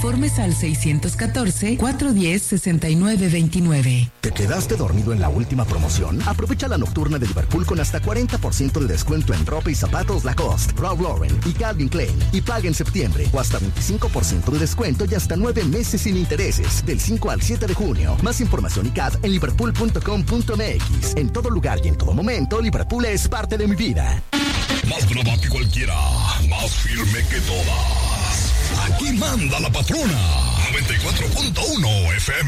Informes al 614-410-6929. ¿Te quedaste dormido en la última promoción? Aprovecha la nocturna de Liverpool con hasta 40% de descuento en ropa y zapatos Lacoste, Ralph Lauren y Calvin Klein. Y paga en septiembre o hasta 25% de descuento y hasta 9 meses sin intereses. Del 5 al 7 de junio. Más información y CAT en liverpool.com.mx. En todo lugar y en todo momento, Liverpool es parte de mi vida. Más brava que cualquiera, más firme que todas. Aquí manda la patrona. 94.1 FM.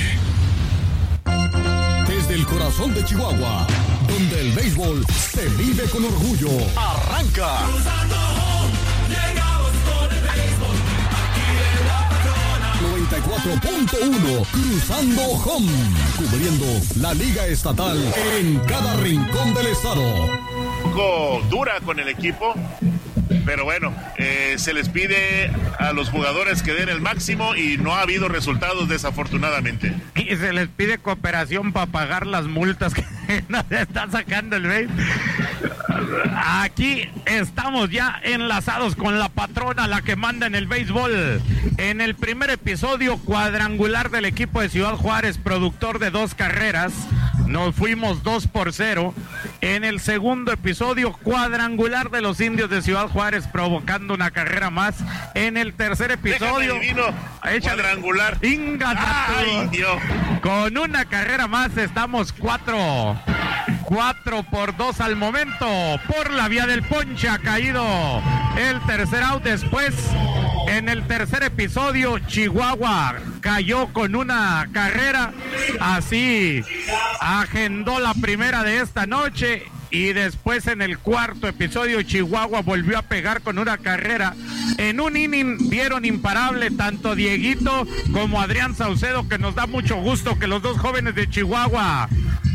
Desde el corazón de Chihuahua, donde el béisbol se vive con orgullo. Arranca. Cruzando home, llegamos con el béisbol. Aquí en la patrona. 94.1 Cruzando Home, cubriendo la Liga Estatal en cada rincón del estado. Un poco dura con el equipo, pero bueno, se les pide a los jugadores que den el máximo y no ha habido resultados desafortunadamente. Y se les pide cooperación para pagar las multas que nos está sacando el béisbol. Aquí estamos ya enlazados con la patrona, la que manda en el béisbol. En el primer episodio, cuadrangular del equipo de Ciudad Juárez, productor de 2 carreras. Nos fuimos 2-0. En el segundo episodio, cuadrangular de los Indios de Ciudad Juárez, provocando una carrera más. En el tercer episodio, cuadrangular. Ay, Dios. Con una carrera más estamos 4 por 2 al momento. Por la vía del ponche ha caído el tercer out. Después, en el tercer episodio, Chihuahua cayó con una carrera. Así agendó la primera de esta noche. Y después, en el cuarto episodio, Chihuahua volvió a pegar con una carrera. En un inning dieron imparable tanto Dieguito como Adrián Saucedo, que nos da mucho gusto que los dos jóvenes de Chihuahua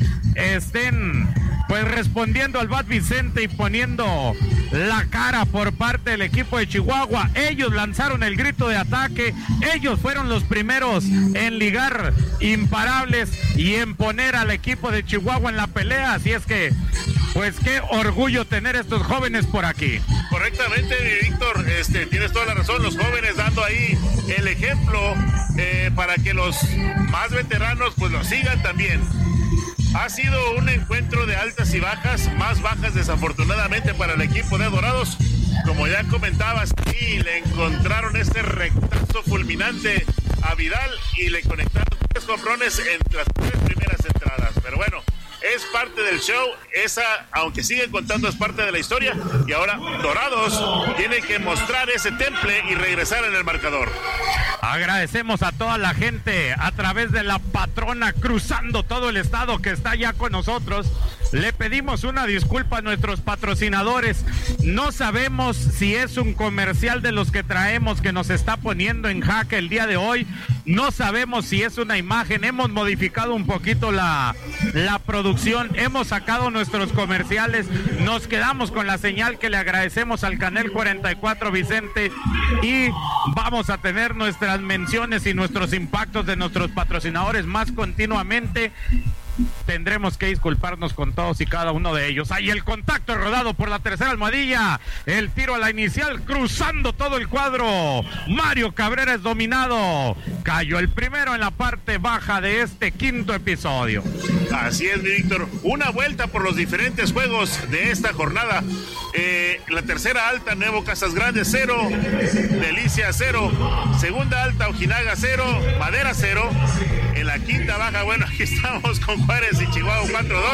estén pues respondiendo al bat Vicente y poniendo la cara por parte del equipo de Chihuahua. Ellos lanzaron el grito de ataque, ellos fueron los primeros en ligar imparables y en poner al equipo de Chihuahua en la pelea, así es que pues qué orgullo tener estos jóvenes por aquí. Correctamente, Víctor, tienes toda la razón, los jóvenes dando ahí el ejemplo para que los más veteranos pues lo sigan también. Ha sido un encuentro de altas y bajas, más bajas desafortunadamente para el equipo de Dorados. Como ya comentabas, y le encontraron este rectazo fulminante a Vidal y le conectaron 3 jonrones en las 3 primeras entradas. Pero bueno, es parte del show, esa, aunque siguen contando, es parte de la historia. Y ahora Dorados tiene que mostrar ese temple y regresar en el marcador. Agradecemos a toda la gente a través de la patrona cruzando todo el estado que está ya con nosotros. Le pedimos una disculpa a nuestros patrocinadores. No sabemos si es un comercial de los que traemos que nos está poniendo en jaque el día de hoy. No sabemos si es una imagen. Hemos modificado un poquito la producción. Hemos sacado nuestros comerciales. Nos quedamos con la señal que le agradecemos al Canal 44 Vicente. Y vamos a tener nuestras menciones y nuestros impactos de nuestros patrocinadores más continuamente. Tendremos que disculparnos con todos y cada uno de ellos. Ahí el contacto rodado por la tercera almohadilla. El tiro a la inicial cruzando todo el cuadro. Mario Cabrera es dominado. Cayó el primero en la parte baja de este quinto episodio. Así es, mi Víctor. Una vuelta por los diferentes juegos de esta jornada. La tercera alta, Nuevo Casas Grandes 0, Delicia 0. Segunda alta, Ojinaga 0, Madera 0. En la quinta baja, bueno, aquí estamos con Juárez y Chihuahua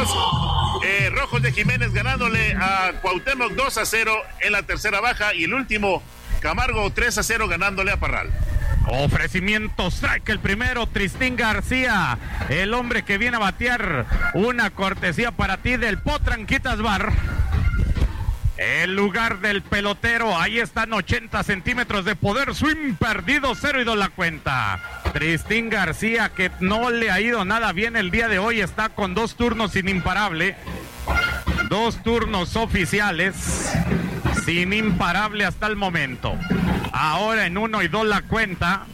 4-2. Rojos de Jiménez ganándole a Cuauhtémoc 2-0 en la tercera baja. Y el último, Camargo 3-0 ganándole a Parral. Ofrecimiento, strike el primero, Tristín García, el hombre que viene a batear. Una cortesía para ti del Potranquitas Bar. El lugar del pelotero, ahí están 80 centímetros de poder, swing perdido, 0 la cuenta. Tristín García, que no le ha ido nada bien el día de hoy, está con 2 turnos sin imparable, 2 turnos oficiales, sin imparable hasta el momento. Ahora en 1-2 la cuenta.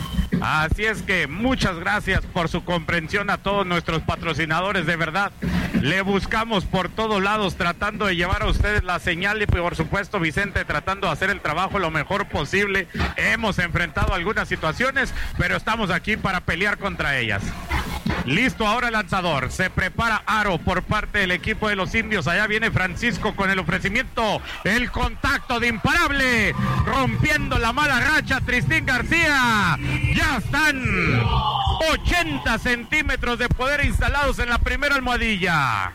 Así es que muchas gracias por su comprensión a todos nuestros patrocinadores, de verdad. Le buscamos por todos lados tratando de llevar a ustedes la señal y por supuesto Vicente tratando de hacer el trabajo lo mejor posible. Hemos enfrentado algunas situaciones, pero estamos aquí para pelear contra ellas. Listo ahora el lanzador, se prepara Aro por parte del equipo de los indios, allá viene Francisco con el ofrecimiento, el contacto de Imparable, rompiendo la mala racha Tristín García, ya están 80 centímetros de poder instalados en la primera almohadilla.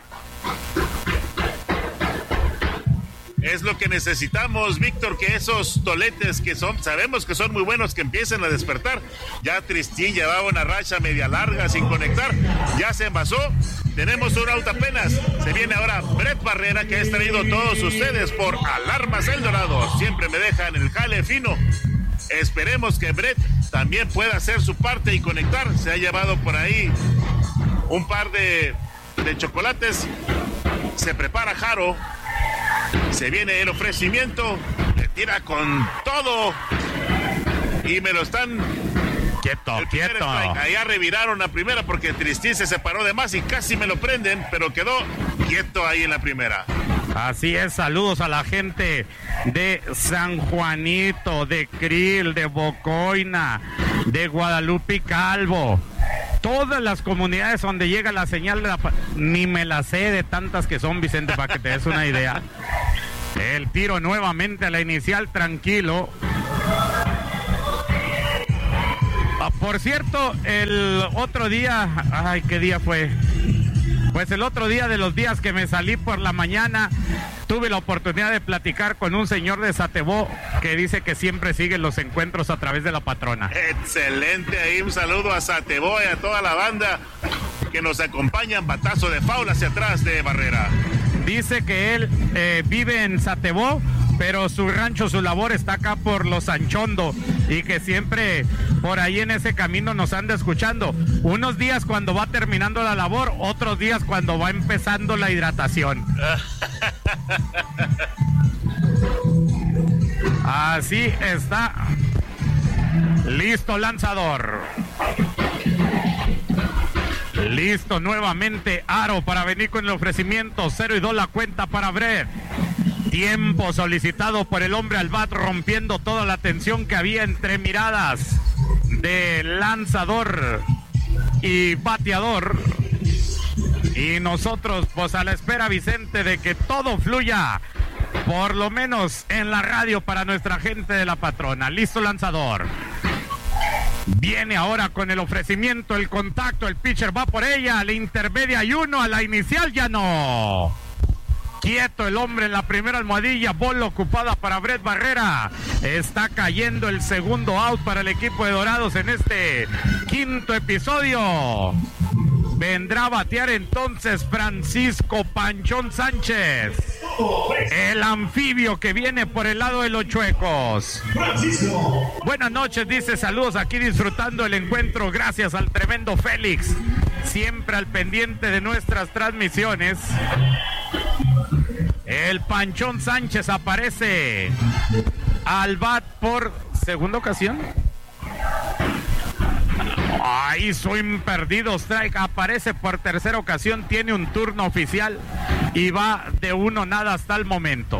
Es lo que necesitamos, Víctor, que esos toletes que sabemos que son muy buenos, que empiecen a despertar. Ya Tristín llevaba una racha media larga sin conectar, ya se envasó, tenemos un out apenas. Se viene ahora Brett Barrera, que ha traído todos ustedes por Alarmas El Dorado. Siempre me dejan el jale fino. Esperemos que Brett también pueda hacer su parte y conectar. Se ha llevado por ahí un par de chocolates. Se prepara Jaro. Se viene el ofrecimiento, le tira con todo y me lo están... Quieto. Allá reviraron la primera porque Tristín se separó de más y casi me lo prenden, pero quedó quieto ahí en la primera. Así es, saludos a la gente de San Juanito, de Krill, de Bocoina, de Guadalupe Calvo. Todas las comunidades donde llega la señal de ni me la sé de tantas que son, Vicente, para que te des una idea. El tiro nuevamente a la inicial, tranquilo. Por cierto, el otro día, ay, ¿qué día fue? Pues el otro día de los días que me salí por la mañana, tuve la oportunidad de platicar con un señor de Satebó que dice que siempre sigue los encuentros a través de la patrona. Excelente, ahí un saludo a Satebó y a toda la banda que nos acompañan. Batazo de faula hacia atrás de Barrera. Dice que él vive en Satebó, pero su rancho, su labor está acá por Los Anchondo y que siempre por ahí en ese camino nos anda escuchando. Unos días cuando va terminando la labor, otros días cuando va empezando la hidratación. Así está. Listo, lanzador. Listo nuevamente Aro para venir con el ofrecimiento. 0-2 la cuenta para Brett. Tiempo solicitado por el hombre al bat, rompiendo toda la tensión que había entre miradas de lanzador y bateador. Y nosotros pues a la espera, Vicente, de que todo fluya, por lo menos en la radio, para nuestra gente de la patrona. Listo lanzador. Viene ahora con el ofrecimiento, el contacto, el pitcher va por ella, le intermedia y uno, a la inicial ya no. Quieto el hombre en la primera almohadilla, bola ocupada para Brett Barrera. Está cayendo el segundo out para el equipo de Dorados en este quinto episodio. Vendrá a batear entonces Francisco Panchón Sánchez, el anfibio que viene por el lado de los Chuecos. Buenas noches, dice, saludos aquí disfrutando el encuentro, gracias al tremendo Félix, siempre al pendiente de nuestras transmisiones. El Panchón Sánchez aparece al bat por segunda ocasión. Ahí swing perdido, strike, aparece por tercera ocasión, tiene un turno oficial y va de 1-0 hasta el momento.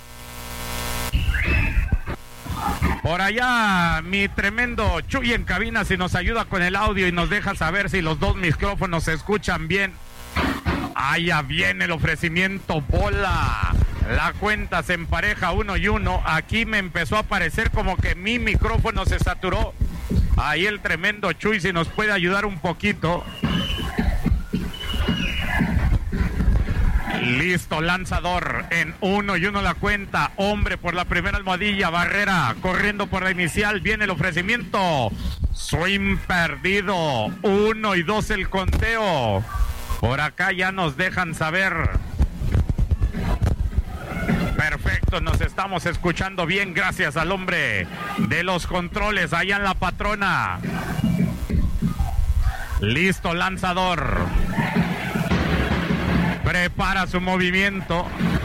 Por allá mi tremendo Chuy en cabina, si nos ayuda con el audio y nos deja saber si los dos micrófonos se escuchan bien. Allá viene el ofrecimiento, bola. La cuenta se empareja 1-1. Aquí me empezó a parecer como que mi micrófono se saturó. Ahí el tremendo Chuy, si nos puede ayudar un poquito. Listo, lanzador en 1-1 la cuenta. Hombre por la primera almohadilla, Barrera corriendo por la inicial. Viene el ofrecimiento. Swing perdido. 1-2 el conteo. Por acá ya nos dejan saber. Perfecto, nos estamos escuchando bien, gracias al hombre de los controles allá en la patrona. Listo, lanzador. Prepara su movimiento.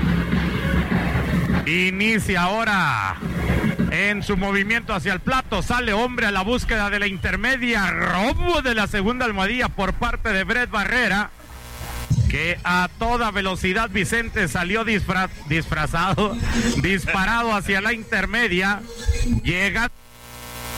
Inicia ahora en su movimiento hacia el plato. Sale hombre a la búsqueda de la intermedia. Robo de la segunda almohadilla por parte de Brett Barrera, que a toda velocidad Vicente salió disparado hacia la intermedia, llega